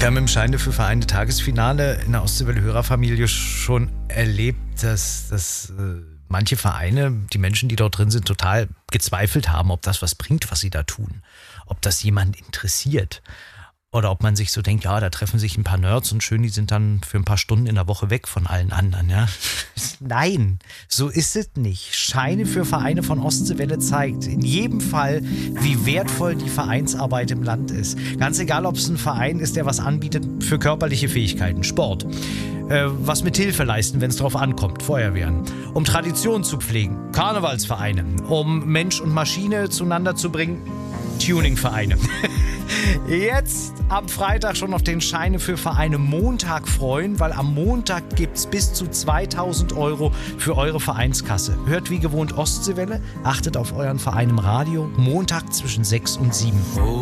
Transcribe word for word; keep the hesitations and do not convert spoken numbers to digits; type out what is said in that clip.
Wir haben im Scheine für Vereine Tagesfinale in der Ostseewelle Hörerfamilie schon erlebt, dass, dass äh, manche Vereine, die Menschen, die dort drin sind, total gezweifelt haben, ob das was bringt, was sie da tun. Ob das jemand interessiert. Oder ob man sich so denkt, ja, da treffen sich ein paar Nerds und schön, die sind dann für ein paar Stunden in der Woche weg von allen anderen. Ja? Nein, so ist es nicht. Scheine für Vereine von Ostseewelle zeigt in jedem Fall, wie wertvoll die Vereinsarbeit im Land ist. Ganz egal, ob es ein Verein ist, der was anbietet für körperliche Fähigkeiten, Sport, äh, was mit Hilfe leisten, wenn es drauf ankommt, Feuerwehren, um Tradition zu pflegen, Karnevalsvereine, um Mensch und Maschine zueinander zu bringen, Tuningvereine. Jetzt am Freitag schon auf den Scheine für Vereine Montag freuen, weil am Montag gibt es bis zu zweitausend Euro für eure Vereinskasse. Hört wie gewohnt Ostseewelle, achtet auf euren Verein im Radio, Montag zwischen sechs und sieben.